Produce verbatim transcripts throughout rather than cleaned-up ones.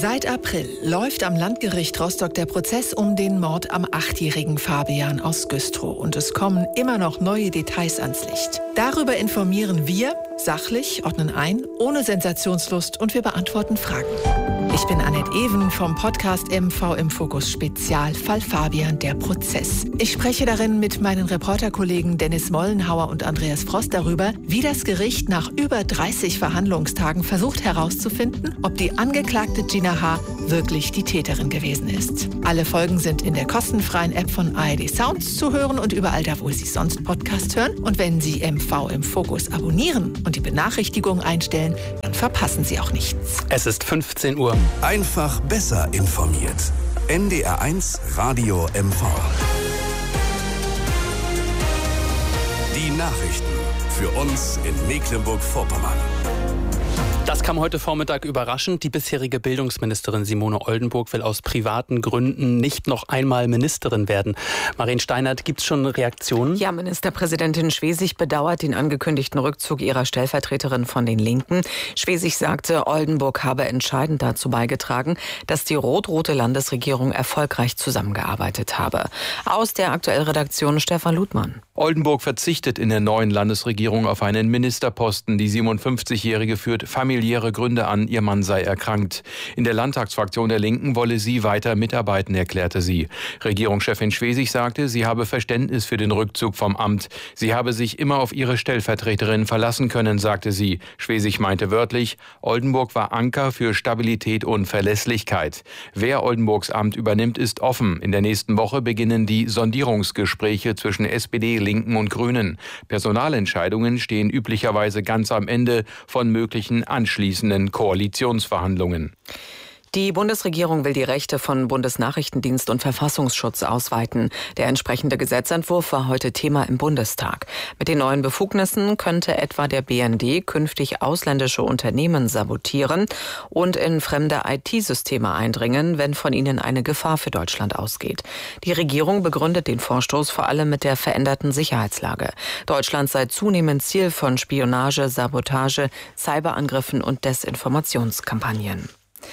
Seit April läuft am Landgericht Rostock der Prozess um den Mord am achtjährigen Fabian aus Güstrow. Und es kommen immer noch neue Details ans Licht. Darüber informieren wir sachlich, ordnen ein, ohne Sensationslust und wir beantworten Fragen. Ich bin Annette Even vom Podcast M V im Fokus Spezial Fall Fabian, der Prozess. Ich spreche darin mit meinen Reporterkollegen Dennis Mollenhauer und Andreas Frost darüber, wie das Gericht nach über dreißig Verhandlungstagen versucht herauszufinden, ob die Angeklagte Gina H. wirklich die Täterin gewesen ist. Alle Folgen sind in der kostenfreien App von A R D Sounds zu hören und überall da, wo Sie sonst Podcast hören. Und wenn Sie M V im Fokus abonnieren und die Benachrichtigungen einstellen, dann verpassen Sie auch nichts. Es ist fünfzehn Uhr. Einfach besser informiert. N D R eins Radio M V. Die Nachrichten für uns in Mecklenburg-Vorpommern. Das kam heute Vormittag überraschend. Die bisherige Bildungsministerin Simone Oldenburg will aus privaten Gründen nicht noch einmal Ministerin werden. Maren Steinert, gibt es schon Reaktionen? Ja, Ministerpräsidentin Schwesig bedauert den angekündigten Rückzug ihrer Stellvertreterin von den Linken. Schwesig sagte, Oldenburg habe entscheidend dazu beigetragen, dass die rot-rote Landesregierung erfolgreich zusammengearbeitet habe. Aus der Aktuellredaktion Stefan Ludmann. Oldenburg verzichtet in der neuen Landesregierung auf einen Ministerposten. Die siebenundfünfzigjährige führt familiäre Gründe an, ihr Mann sei erkrankt. In der Landtagsfraktion der Linken wolle sie weiter mitarbeiten, erklärte sie. Regierungschefin Schwesig sagte, sie habe Verständnis für den Rückzug vom Amt. Sie habe sich immer auf ihre Stellvertreterin verlassen können, sagte sie. Schwesig meinte wörtlich, Oldenburg war Anker für Stabilität und Verlässlichkeit. Wer Oldenburgs Amt übernimmt, ist offen. In der nächsten Woche beginnen die Sondierungsgespräche zwischen S P D, Linken und Grünen. Personalentscheidungen stehen üblicherweise ganz am Ende von möglichen anschließenden Koalitionsverhandlungen. Die Bundesregierung will die Rechte von Bundesnachrichtendienst und Verfassungsschutz ausweiten. Der entsprechende Gesetzentwurf war heute Thema im Bundestag. Mit den neuen Befugnissen könnte etwa der B N D künftig ausländische Unternehmen sabotieren und in fremde I T-Systeme eindringen, wenn von ihnen eine Gefahr für Deutschland ausgeht. Die Regierung begründet den Vorstoß vor allem mit der veränderten Sicherheitslage. Deutschland sei zunehmend Ziel von Spionage, Sabotage, Cyberangriffen und Desinformationskampagnen.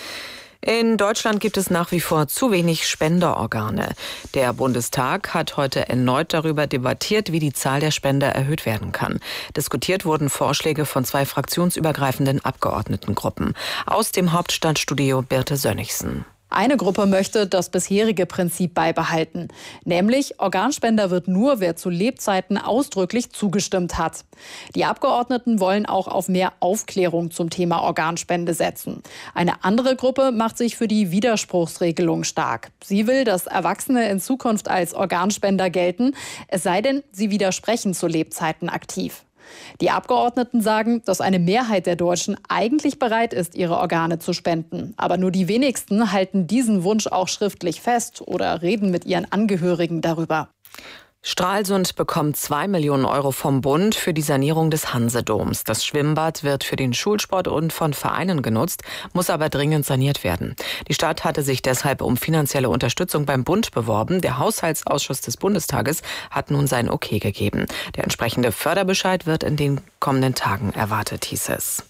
In Deutschland gibt es nach wie vor zu wenig Spenderorgane. Der Bundestag hat heute erneut darüber debattiert, wie die Zahl der Spender erhöht werden kann. Diskutiert wurden Vorschläge von zwei fraktionsübergreifenden Abgeordnetengruppen. Aus dem Hauptstadtstudio Birte Sönnigsen. Eine Gruppe möchte das bisherige Prinzip beibehalten. Nämlich, Organspender wird nur, wer zu Lebzeiten ausdrücklich zugestimmt hat. Die Abgeordneten wollen auch auf mehr Aufklärung zum Thema Organspende setzen. Eine andere Gruppe macht sich für die Widerspruchsregelung stark. Sie will, dass Erwachsene in Zukunft als Organspender gelten, es sei denn, sie widersprechen zu Lebzeiten aktiv. Die Abgeordneten sagen, dass eine Mehrheit der Deutschen eigentlich bereit ist, ihre Organe zu spenden. Aber nur die wenigsten halten diesen Wunsch auch schriftlich fest oder reden mit ihren Angehörigen darüber. Stralsund bekommt zwei Millionen Euro vom Bund für die Sanierung des Hansedoms. Das Schwimmbad wird für den Schulsport und von Vereinen genutzt, muss aber dringend saniert werden. Die Stadt hatte sich deshalb um finanzielle Unterstützung beim Bund beworben. Der Haushaltsausschuss des Bundestages hat nun sein Okay gegeben. Der entsprechende Förderbescheid wird in den kommenden Tagen erwartet, hieß es.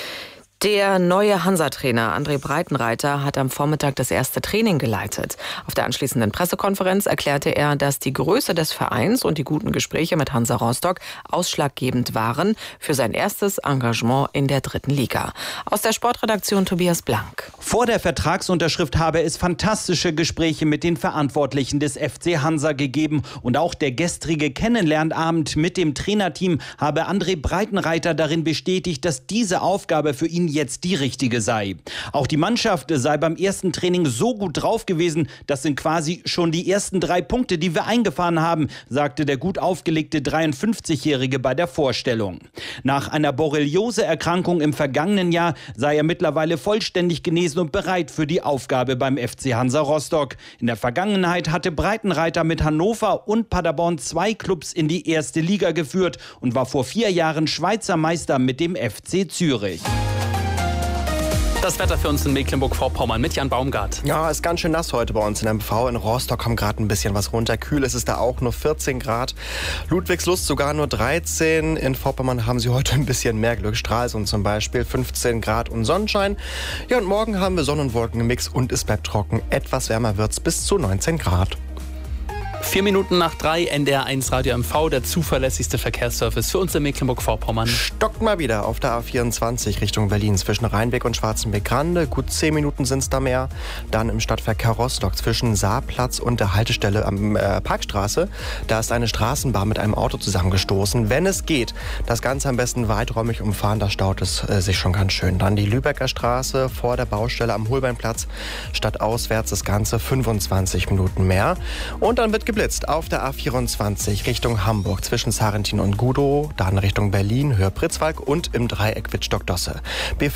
Der neue Hansa-Trainer André Breitenreiter hat am Vormittag das erste Training geleitet. Auf der anschließenden Pressekonferenz erklärte er, dass die Größe des Vereins und die guten Gespräche mit Hansa Rostock ausschlaggebend waren für sein erstes Engagement in der dritten Liga. Aus der Sportredaktion Tobias Blank. Vor der Vertragsunterschrift habe es fantastische Gespräche mit den Verantwortlichen des F C Hansa gegeben und auch der gestrige Kennenlernabend mit dem Trainerteam habe André Breitenreiter darin bestätigt, dass diese Aufgabe für ihn jetzt die richtige sei. Auch die Mannschaft sei beim ersten Training so gut drauf gewesen, das sind quasi schon die ersten drei Punkte, die wir eingefahren haben, sagte der gut aufgelegte dreiundfünfzigjährige bei der Vorstellung. Nach einer Borreliose-Erkrankung im vergangenen Jahr sei er mittlerweile vollständig genesen und bereit für die Aufgabe beim F C Hansa Rostock. In der Vergangenheit hatte Breitenreiter mit Hannover und Paderborn zwei Clubs in die erste Liga geführt und war vor vier Jahren Schweizer Meister mit dem F C Zürich. Das Wetter für uns in Mecklenburg-Vorpommern mit Jan Baumgart. Ja, ist ganz schön nass heute bei uns in M V. In Rostock kommt gerade ein bisschen was runter. Kühl ist es da auch, nur vierzehn Grad. Ludwigslust sogar nur dreizehn. In Vorpommern haben sie heute ein bisschen mehr Glück. Stralsund zum Beispiel fünfzehn Grad und Sonnenschein. Ja, und morgen haben wir Sonne- und Wolkenmix und es bleibt trocken. Etwas wärmer wird's bis zu neunzehn Grad. Vier Minuten nach drei, N D R eins Radio M V, der zuverlässigste Verkehrsservice für uns in Mecklenburg-Vorpommern. Stockt mal wieder auf der A vierundzwanzig Richtung Berlin zwischen Rheinweg und Schwarzenbeck-Grande. Gut zehn Minuten sind es da mehr. Dann im Stadtverkehr Rostock zwischen Saarplatz und der Haltestelle am äh, Parkstraße. Da ist eine Straßenbahn mit einem Auto zusammengestoßen. Wenn es geht, das Ganze am besten weiträumig umfahren. Da staut es äh, sich schon ganz schön. Dann die Lübecker Straße vor der Baustelle am Holbeinplatz. Stadtauswärts das Ganze fünfundzwanzig Minuten mehr. Und dann wird geblitzt auf der A vierundzwanzig Richtung Hamburg zwischen Sarrentin und Gudow, dann Richtung Berlin, Höhe Pritzwalk und im Dreieck Wittstock-Dosse.